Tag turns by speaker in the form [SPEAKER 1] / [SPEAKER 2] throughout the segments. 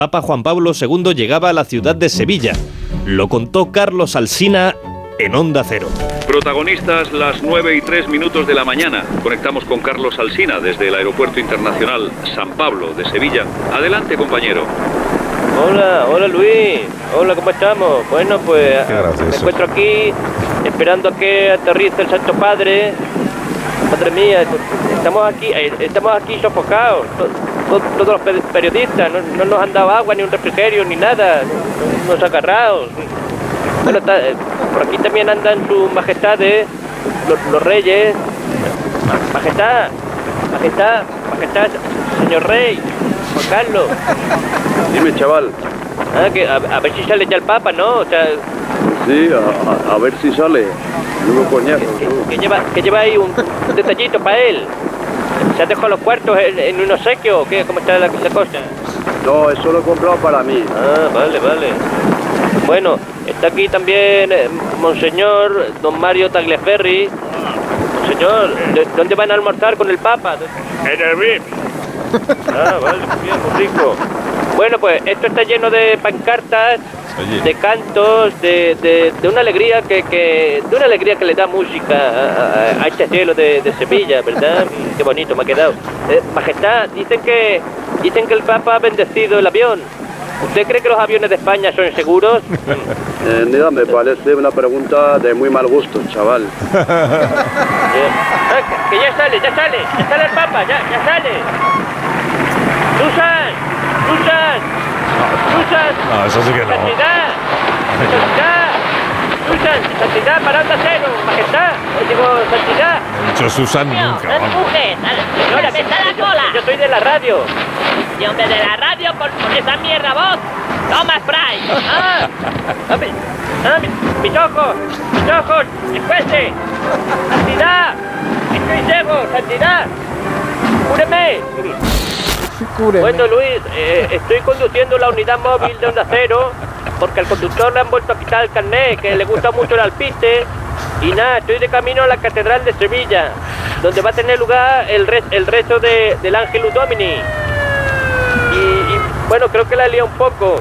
[SPEAKER 1] Papa Juan Pablo II llegaba a la ciudad de Sevilla. Lo contó Carlos Alsina en Onda Cero.
[SPEAKER 2] Protagonistas, las 9:03 de la mañana. Conectamos con Carlos Alsina desde el Aeropuerto Internacional San Pablo de Sevilla. Adelante, compañero.
[SPEAKER 3] Hola Luis. Hola, ¿cómo estamos? Bueno, pues me encuentro aquí esperando a que aterrice el Santo Padre. Madre mía, estamos aquí sofocados. Todos los periodistas, no nos han dado agua, ni un refrigerio, ni nada. Nos agarrados. Bueno, por aquí también andan sus majestades, los reyes. Majestad, señor rey, Juan Carlos.
[SPEAKER 4] Dime, chaval.
[SPEAKER 3] A ver si sale ya el Papa, ¿no? O sea,
[SPEAKER 4] sí, a ver si sale. Luego coñazo.
[SPEAKER 3] Que lleva ahí un detallito para él. ¿Se ha dejado los cuartos en un obsequio o qué? ¿Cómo está la cosa?
[SPEAKER 4] No, eso lo he comprado para mí.
[SPEAKER 3] Vale. Bueno, está aquí también Monseñor Don Mario Tagliaferri. Monseñor, ¿dónde van a almorzar con el Papa?
[SPEAKER 5] En el VIP.
[SPEAKER 3] Vale, bien, muy rico. Bueno, pues esto está lleno de pancartas, de cantos, de una alegría que le da música a este cielo de Sevilla, ¿verdad? Qué bonito me ha quedado. Majestad, dicen que el Papa ha bendecido el avión. ¿Usted cree que los aviones de España son seguros?
[SPEAKER 4] Mira, me parece una pregunta de muy mal gusto, chaval.
[SPEAKER 3] Que ya sale el Papa, ya sale. Susan.
[SPEAKER 6] No, eso sí que no.
[SPEAKER 3] Santidad, para Onda Cero, majestad. Digo, santidad.
[SPEAKER 6] Mucho Susan nunca.
[SPEAKER 7] No empujes, señora, me está la cola.
[SPEAKER 3] Yo soy de la radio.
[SPEAKER 7] Y hombre, de la radio con esa mierda voz. Toma spray.
[SPEAKER 3] Mis ojos, escuece. Santidad, estoy ciego, santidad. Cúreme. Bueno, Luis, estoy conduciendo la unidad móvil de Onda Cero porque al conductor le han vuelto a quitar el carnet, que le gusta mucho el alpiste. Y nada, estoy de camino a la Catedral de Sevilla, donde va a tener lugar el rezo del Ángelus Domini. Y bueno, creo que la he liado un poco.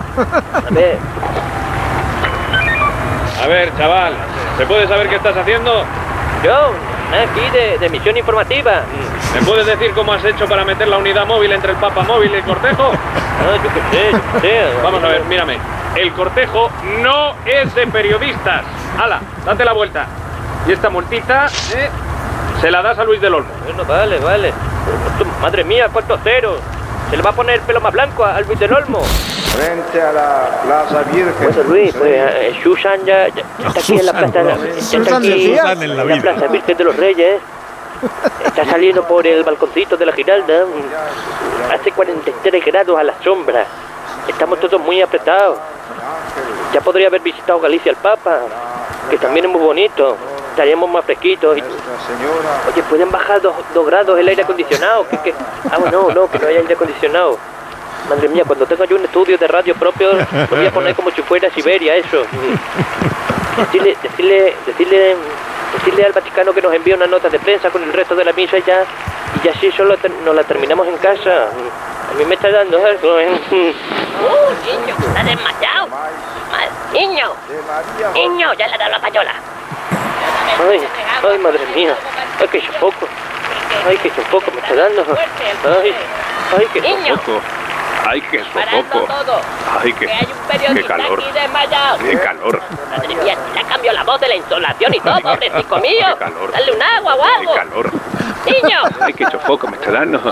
[SPEAKER 2] A ver, chaval, ¿se puede saber qué estás haciendo?
[SPEAKER 3] Yo, aquí de misión informativa.
[SPEAKER 2] ¿Me puedes decir cómo has hecho para meter la unidad móvil entre el Papa móvil y el cortejo?
[SPEAKER 3] Yo qué sé.
[SPEAKER 2] Vamos a ver, mírame. El cortejo no es de periodistas. ¡Hala! Date la vuelta. Y esta multita, se la das a Luis del Olmo.
[SPEAKER 3] Bueno, vale. Madre mía, cuántos ceros. Se le va a poner el pelo más blanco a Luis del Olmo.
[SPEAKER 8] Frente a la Plaza Virgen.
[SPEAKER 3] Bueno, Luis, pues Susan ya está aquí en la plaza. En la Plaza Virgen de los Reyes. Está saliendo por el balconcito de la Giralda. Hace 43 grados a la sombra. Estamos todos muy apretados. Ya podría haber visitado Galicia el Papa, que también es muy bonito. Estaríamos más fresquitos. Oye, ¿pueden bajar 2 grados el aire acondicionado? No, que no haya aire acondicionado. Madre mía, cuando tenga yo un estudio de radio propio, lo voy a poner como si fuera Siberia, eso. Decirle al Vaticano que nos envíe una nota de prensa con el resto de la misa y ya así solo nos la terminamos en casa. A mí me está dando algo,
[SPEAKER 7] niño, está desmayado. Niño, ya le ha dado la payola.
[SPEAKER 3] Ay, madre mía. Ay, que sofoco me está dando. Ay, que sofoco.
[SPEAKER 2] ¡Ay, qué sofoco! ¡Ay, qué calor! ¡Qué calor!
[SPEAKER 7] Madre mía, le ha cambiado la voz de la insolación y todo, pobrecito mío.
[SPEAKER 2] ¡Qué calor!
[SPEAKER 7] Dale un agua o algo.
[SPEAKER 2] ¡Qué calor!
[SPEAKER 7] ¡Niño!
[SPEAKER 2] ¡Ay, qué sofoco me está dando!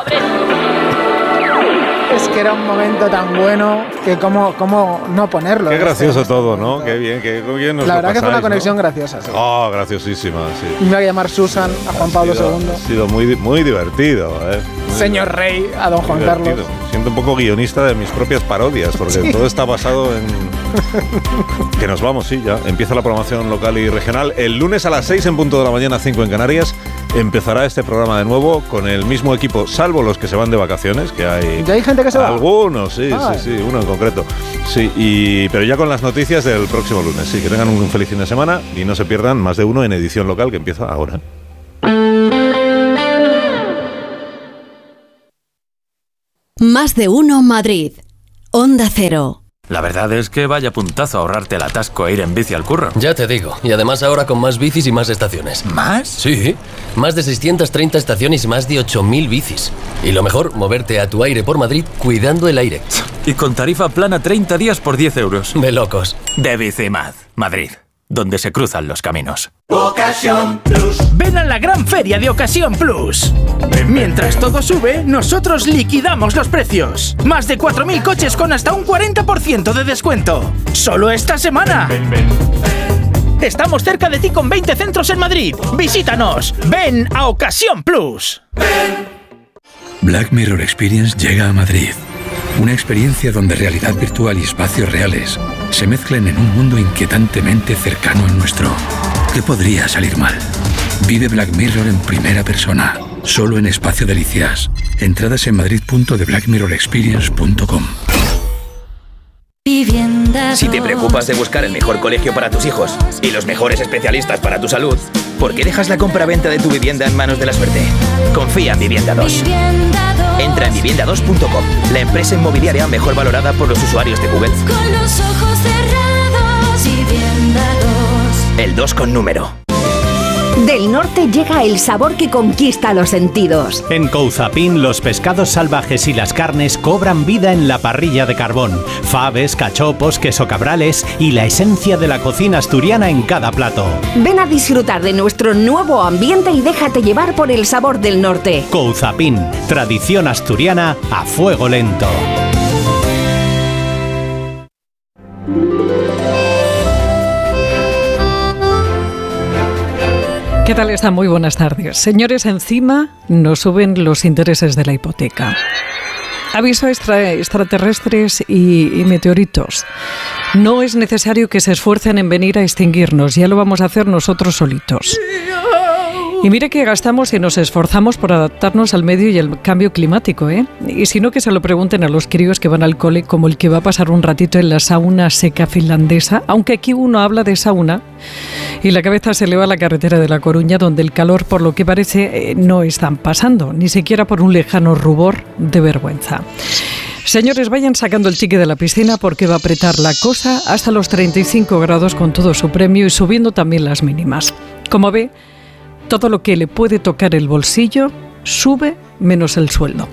[SPEAKER 9] Es que era un momento tan bueno que cómo no ponerlo.
[SPEAKER 6] Qué gracioso todo, ¿no? Qué bien nos
[SPEAKER 9] la verdad
[SPEAKER 6] lo pasáis,
[SPEAKER 9] que fue una conexión, ¿no? Graciosa. Sí.
[SPEAKER 6] Oh, graciosísima, sí.
[SPEAKER 9] Me iba a llamar Susan a Juan Pablo II.
[SPEAKER 6] Ha sido muy divertido,
[SPEAKER 9] Señor Rey, a don Juan Carlos.
[SPEAKER 6] Siento un poco guionista de mis propias parodias, porque todo está basado en... Que nos vamos, sí, ya. Empieza la programación local y regional. El lunes a las 6 en punto de la mañana, 5 en Canarias, empezará este programa de nuevo con el mismo equipo, salvo los que se van de vacaciones, que hay...
[SPEAKER 9] ¿Ya hay gente que se va?
[SPEAKER 6] Algunos, sí, uno en concreto. Sí, pero ya con las noticias del próximo lunes. Sí, que tengan un feliz fin de semana y no se pierdan Más de Uno en edición local, que empieza ahora.
[SPEAKER 10] Más de Uno Madrid.
[SPEAKER 5] Onda Cero.
[SPEAKER 10] La verdad es que vaya puntazo ahorrarte el atasco e ir en bici al curro.
[SPEAKER 11] Ya te digo, y además ahora con más bicis y más estaciones.
[SPEAKER 10] ¿Más?
[SPEAKER 11] Sí, más de 630 estaciones y más de 8.000 bicis. Y lo mejor, moverte a tu aire por Madrid cuidando el aire.
[SPEAKER 10] Y con tarifa plana 30 días por 10 euros.
[SPEAKER 11] De locos.
[SPEAKER 10] De Bicimad, Madrid, donde se cruzan los caminos.
[SPEAKER 12] Ocasión Plus. Ven a la gran feria de Ocasión Plus. Mientras todo sube, nosotros liquidamos los precios. Más de 4.000 coches con hasta un 40% de descuento. ¡Solo esta semana! Estamos cerca de ti con 20 centros en Madrid. Visítanos. Ven a Ocasión Plus.
[SPEAKER 13] Black Mirror Experience llega a Madrid. Una experiencia donde realidad virtual y espacios reales se mezclan en un mundo inquietantemente cercano al nuestro. ¿Qué podría salir mal? Vive Black Mirror en primera persona, solo en Espacio Delicias. Entradas en madrid.theblackmirrorexperience.com.
[SPEAKER 14] Si te preocupas de buscar el mejor colegio para tus hijos y los mejores especialistas para tu salud, ¿por qué dejas la compra-venta de tu vivienda en manos de la suerte? Confía en Vivienda 2. Entra en vivienda2.com, la empresa inmobiliaria mejor valorada por los usuarios de Google.
[SPEAKER 15] Con los ojos cerrados, Vivienda 2.
[SPEAKER 14] El 2 con número.
[SPEAKER 16] Del norte llega el sabor que conquista los sentidos.
[SPEAKER 17] En Couzapin, los pescados salvajes y las carnes cobran vida en la parrilla de carbón. Faves, cachopos, queso cabrales y la esencia de la cocina asturiana en cada plato.
[SPEAKER 16] Ven a disfrutar de nuestro nuevo ambiente y déjate llevar por el sabor del norte.
[SPEAKER 17] Couzapin, tradición asturiana a fuego lento.
[SPEAKER 18] ¿Qué tal están? Muy buenas tardes. Señores, encima nos suben los intereses de la hipoteca. Aviso extraterrestres y meteoritos. No es necesario que se esfuercen en venir a extinguirnos, ya lo vamos a hacer nosotros solitos. Y mire que gastamos y nos esforzamos por adaptarnos al medio y al cambio climático, ¿eh? Y si no, que se lo pregunten a los críos que van al cole, como el que va a pasar un ratito en la sauna seca finlandesa, aunque aquí uno habla de sauna y la cabeza se le va a la carretera de La Coruña, donde el calor, por lo que parece, no están pasando, ni siquiera por un lejano rubor de vergüenza. Señores, vayan sacando el chique de la piscina porque va a apretar la cosa hasta los 35 grados con todo su premio y subiendo también las mínimas. Como ve, todo lo que le puede tocar el bolsillo sube menos el sueldo.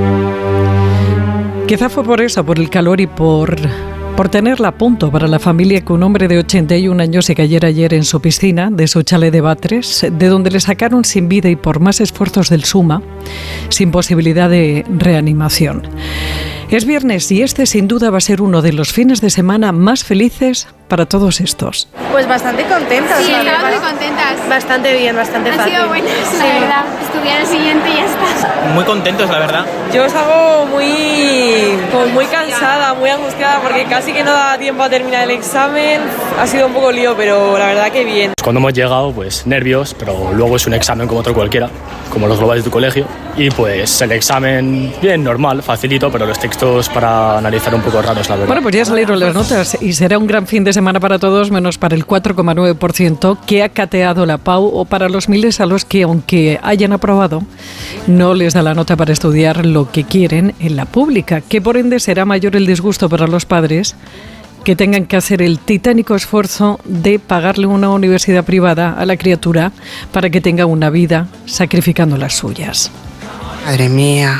[SPEAKER 18] Quizá fue por eso, por el calor y por tenerla a punto para la familia que un hombre de 81 años se cayera ayer en su piscina de su chalet de Batres, de donde le sacaron sin vida y por más esfuerzos del SUMA, sin posibilidad de reanimación. Es viernes y este sin duda va a ser uno de los fines de semana más felices para todos estos.
[SPEAKER 19] Pues bastante contentas.
[SPEAKER 20] Sí, estamos muy contentas.
[SPEAKER 19] Bastante bien, bastante fácil.
[SPEAKER 20] Han sido buenas, la verdad. Estudiar el siguiente y ya está.
[SPEAKER 21] Muy contentos, la verdad.
[SPEAKER 19] Yo salgo muy cansada, muy angustiada porque casi que no da tiempo a terminar el examen. Ha sido un poco lío, pero la verdad que bien.
[SPEAKER 21] Cuando hemos llegado, pues nervios, pero luego es un examen como otro cualquiera, como los globales de tu colegio. Y pues el examen, bien, normal, facilito, pero los textos para analizar un poco raros, la verdad.
[SPEAKER 18] Bueno, pues ya salieron las notas y será un gran fin de semana para todos, menos para el 4,9% que ha cateado la PAU o para los miles a los que, aunque hayan aprobado, no les da la nota para estudiar lo que quieren en la pública, que por ende será mayor el disgusto para los padres que tengan que hacer el titánico esfuerzo de pagarle una universidad privada a la criatura para que tenga una vida sacrificando las suyas.
[SPEAKER 22] Madre mía.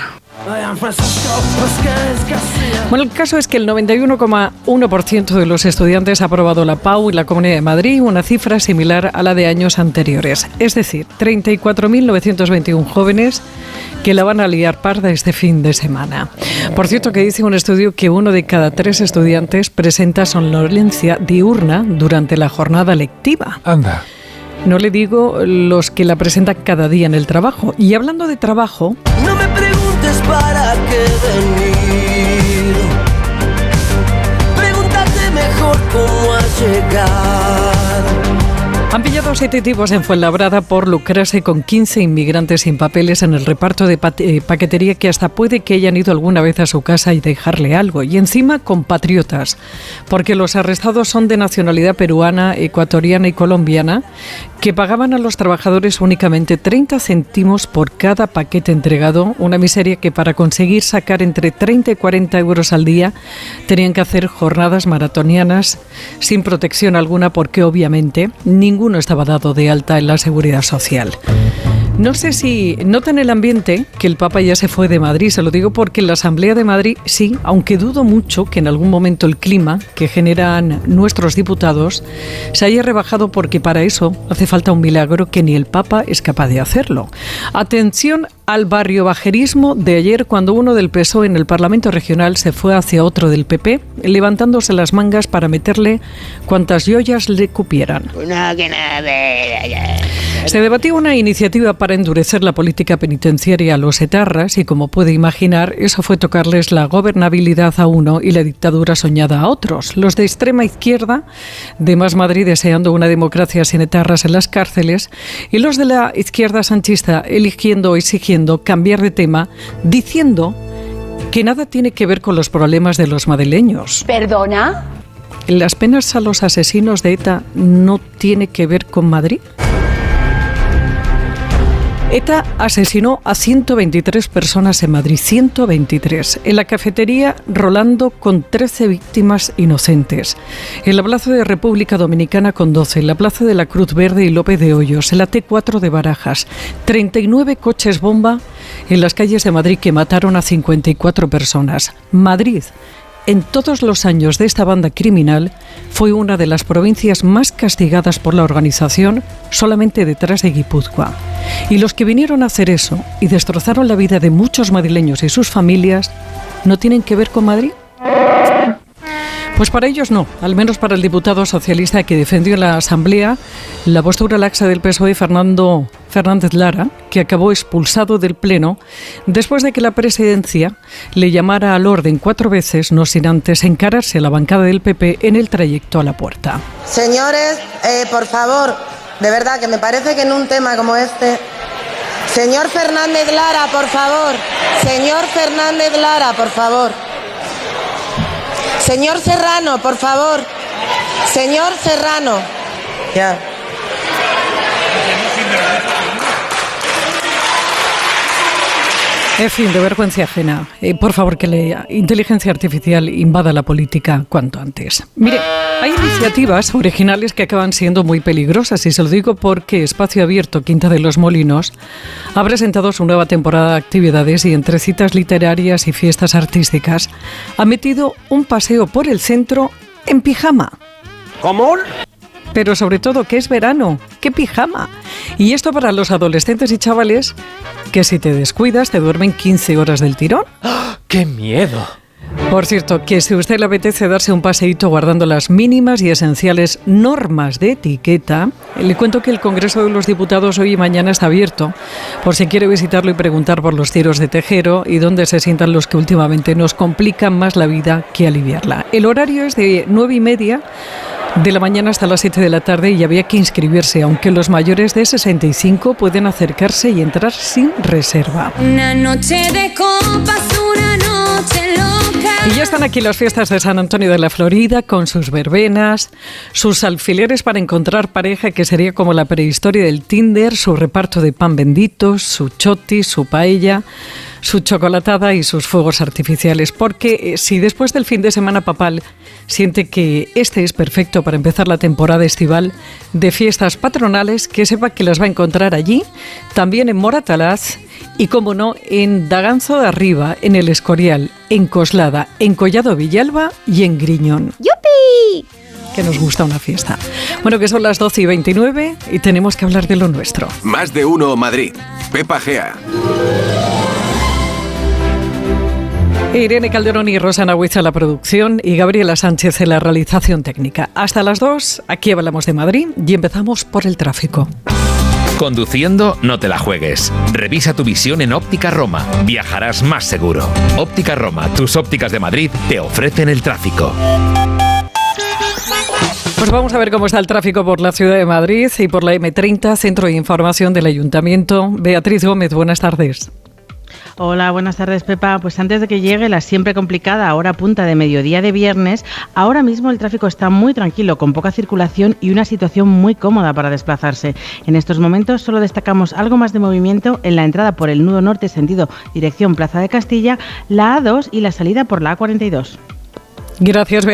[SPEAKER 18] Bueno, el caso es que el 91,1% de los estudiantes ha aprobado la PAU en la Comunidad de Madrid, una cifra similar a la de años anteriores. Es decir, 34.921 jóvenes que la van a liar parda este fin de semana. Por cierto, que dice un estudio que 1 de cada 3 estudiantes presenta somnolencia diurna durante la jornada lectiva.
[SPEAKER 22] Anda.
[SPEAKER 18] No le digo los que la presentan cada día en el trabajo. Y hablando de trabajo...
[SPEAKER 23] No me preguntes para qué venir. Pregúntate mejor cómo has llegado.
[SPEAKER 18] Han pillado 7 tipos en Fuenlabrada por lucrarse con 15 inmigrantes sin papeles en el reparto de paquetería, que hasta puede que hayan ido alguna vez a su casa y dejarle algo. Y encima compatriotas, porque los arrestados son de nacionalidad peruana, ecuatoriana y colombiana, que pagaban a los trabajadores únicamente 30 céntimos por cada paquete entregado, una miseria que para conseguir sacar entre 30 y 40 euros al día tenían que hacer jornadas maratonianas sin protección alguna, porque obviamente ninguno estaba dado de alta en la Seguridad Social. No sé si notan el ambiente que el Papa ya se fue de Madrid. Se lo digo porque en la Asamblea de Madrid sí, aunque dudo mucho que en algún momento el clima que generan nuestros diputados se haya rebajado, porque para eso hace falta un milagro que ni el Papa es capaz de hacerlo. Atención al barriobajerismo de ayer, cuando uno del PSOE en el Parlamento Regional se fue hacia otro del PP, levantándose las mangas para meterle cuantas joyas le cupieran. Se debatía una iniciativa para endurecer la política penitenciaria a los etarras y, como puede imaginar, eso fue tocarles la gobernabilidad a uno y la dictadura soñada a otros. Los de extrema izquierda, de Más Madrid, deseando una democracia sin etarras en las cárceles, y los de la izquierda sanchista eligiendo o exigiendo cambiar de tema, diciendo que nada tiene que ver con los problemas de los madrileños.
[SPEAKER 1] ¿Perdona?
[SPEAKER 18] ¿Las penas a los asesinos de ETA no tiene que ver con Madrid? ETA asesinó a 123 personas en Madrid, 123. En la cafetería Rolando, con 13 víctimas inocentes. En la Plaza de República Dominicana, con 12. En la Plaza de la Cruz Verde y López de Hoyos. En la T4 de Barajas. 39 coches bomba en las calles de Madrid que mataron a 54 personas. Madrid, en todos los años de esta banda criminal, fue una de las provincias más castigadas por la organización, solamente detrás de Guipúzcoa. Y los que vinieron a hacer eso y destrozaron la vida de muchos madrileños y sus familias, ¿no tienen que ver con Madrid? Pues para ellos no, al menos para el diputado socialista que defendió en la Asamblea la postura laxa del PSOE, Fernando Fernández Lara, que acabó expulsado del Pleno después de que la presidencia le llamara al orden 4 veces, no sin antes encararse a la bancada del PP en el trayecto a la puerta.
[SPEAKER 4] Señores, por favor, de verdad que me parece que en un tema como este... Señor Fernández Lara, por favor. Señor Fernández Lara, por favor. Señor Serrano, por favor. Señor Serrano. Ya.
[SPEAKER 18] En fin, de vergüenza ajena. Por favor, que la inteligencia artificial invada la política cuanto antes. Mire, hay iniciativas originales que acaban siendo muy peligrosas, y se lo digo porque Espacio Abierto, Quinta de los Molinos, ha presentado su nueva temporada de actividades y, entre citas literarias y fiestas artísticas, ha metido un paseo por el centro en pijama.
[SPEAKER 5] ¿Cómo?
[SPEAKER 18] Pero sobre todo que es verano, ¡qué pijama! Y esto para los adolescentes y chavales que, si te descuidas, te duermen 15 horas del tirón.
[SPEAKER 5] ¡Oh, ¡qué miedo!
[SPEAKER 18] Por cierto, que si a usted le apetece darse un paseíto guardando las mínimas y esenciales normas de etiqueta, le cuento que el Congreso de los Diputados hoy y mañana está abierto, por si quiere visitarlo y preguntar por los tiros de Tejero y dónde se sientan los que últimamente nos complican más la vida que aliviarla. El horario es de 9:30 de la mañana hasta las 7 de la tarde y había que inscribirse, aunque los mayores de 65 pueden acercarse y entrar sin reserva.
[SPEAKER 15] Una noche de copas, una noche loca.
[SPEAKER 18] Y ya están aquí las fiestas de San Antonio de la Florida, con sus verbenas, sus alfileres para encontrar pareja, que sería como la prehistoria del Tinder, su reparto de pan bendito, su choti, su paella, su chocolatada y sus fuegos artificiales. Porque si después del fin de semana papal siente que este es perfecto para empezar la temporada estival de fiestas patronales, que sepa que las va a encontrar allí, también en Moratalaz y, como no, en Daganzo de Arriba, en El Escorial, en Coslada, en Collado Villalba y en Griñón.
[SPEAKER 15] ¡Yupi!
[SPEAKER 18] Que nos gusta una fiesta. Bueno, que son las 12:29 y tenemos que hablar de lo nuestro.
[SPEAKER 24] Más de uno Madrid. Pepa Gea.
[SPEAKER 18] Irene Calderón y Rosana Huiza la producción y Gabriela Sánchez en la realización técnica. Hasta las 2, aquí hablamos de Madrid y empezamos por el tráfico.
[SPEAKER 25] Conduciendo, no te la juegues. Revisa tu visión en Óptica Roma. Viajarás más seguro. Óptica Roma, tus ópticas de Madrid, te ofrecen el tráfico.
[SPEAKER 18] Pues vamos a ver cómo está el tráfico por la ciudad de Madrid y por la M30, Centro de Información del Ayuntamiento. Beatriz Gómez, buenas tardes.
[SPEAKER 1] Hola, buenas tardes, Pepa. Pues antes de que llegue la siempre complicada hora punta de mediodía de viernes, ahora mismo el tráfico está muy tranquilo, con poca circulación y una situación muy cómoda para desplazarse. En estos momentos solo destacamos algo más de movimiento en la entrada por el nudo norte sentido dirección Plaza de Castilla, la A2 y la salida por la A42.
[SPEAKER 18] Gracias, Beatriz.